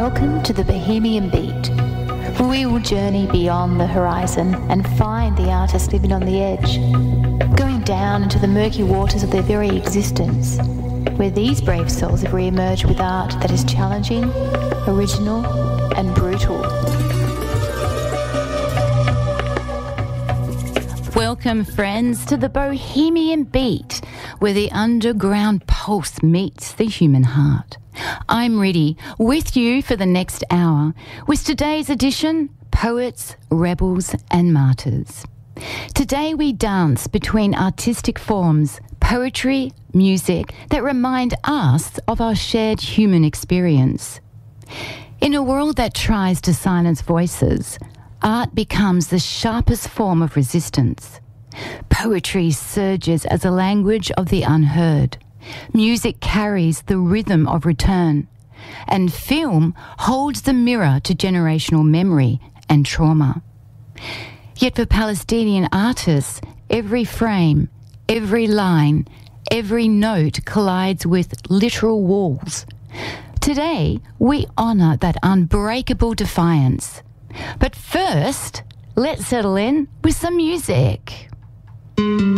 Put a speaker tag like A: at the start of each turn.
A: Welcome to the Bohemian Beat, where we will journey beyond the horizon and find the artists living on the edge, going down into the murky waters of their very existence, where these brave souls have re-emerged with art that is challenging, original, and brutal.
B: Welcome, friends, to the Bohemian Beat, where the underground pulse meets the human heart. I'm Riddy, with you for the next hour, with today's edition, Poets, Rebels and Martyrs. Today we dance between artistic forms, poetry, music, that remind us of our shared human experience. In a world that tries to silence voices, art becomes the sharpest form of resistance. Poetry surges as a language of the unheard. Music carries the rhythm of return. And film holds the mirror to generational memory and trauma. Yet for Palestinian artists, every frame, every line, every note collides with literal walls. Today, we honour that unbreakable defiance. But first, let's settle in with some music.